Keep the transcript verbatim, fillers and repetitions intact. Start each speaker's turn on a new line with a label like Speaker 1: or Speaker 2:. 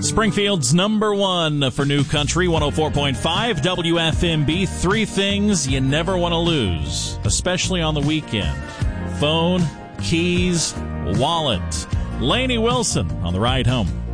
Speaker 1: Springfield's number one for New Country, one oh four point five W F M B. Three things you never want to lose, especially on the weekend. Phone, keys, wallet. Lainey Wilson on the ride home.